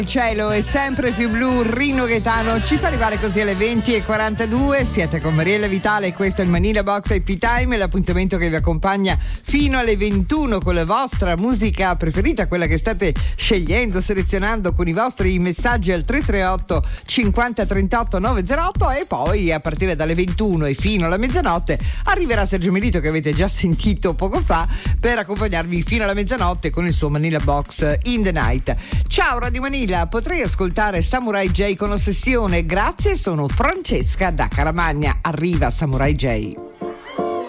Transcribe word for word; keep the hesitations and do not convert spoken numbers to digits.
Il cielo è sempre più blu, Rino Gaetano ci fa arrivare così alle venti e quarantadue. Siete con Mariella Vitale e questo è il Manila Box I P Time, l'appuntamento che vi accompagna fino alle ventuno con la vostra musica preferita, quella che state scegliendo, selezionando con i vostri messaggi al tre tre otto cinquanta trentotto novecentotto, e poi a partire dalle ventuno e fino alla mezzanotte arriverà Sergio Melito, che avete già sentito poco fa, per accompagnarvi fino alla mezzanotte con il suo Manila Box in the Night. Ciao Radio Manila, potrei ascoltare Samurai J con Ossessione, grazie, sono Francesca da Caramagna, arriva Samurai J.